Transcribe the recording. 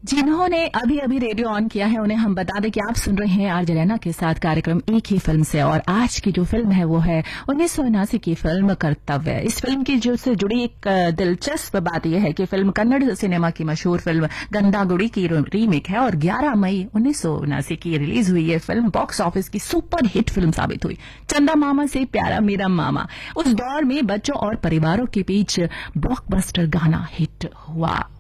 जिन्होंने अभी अभी रेडियो ऑन किया है उन्हें हम बता दें कि आप सुन रहे हैं आरजे रैना के साथ कार्यक्रम एक ही फिल्म से। और आज की जो फिल्म है वो है 1979 की फिल्म कर्तव्य। इस फिल्म की जो से जुड़ी एक दिलचस्प बात यह है कि फिल्म कन्नड़ सिनेमा की मशहूर फिल्म गंदागुड़ी की रीमेक है और 11 मई 1979 की रिलीज हुई ये फिल्म बॉक्स ऑफिस की सुपर हिट फिल्म साबित हुई। चंदा मामा से प्यारा मेरा मामा उस दौर में बच्चों और परिवारों के बीच ब्लॉकबस्टर गाना हिट हुआ।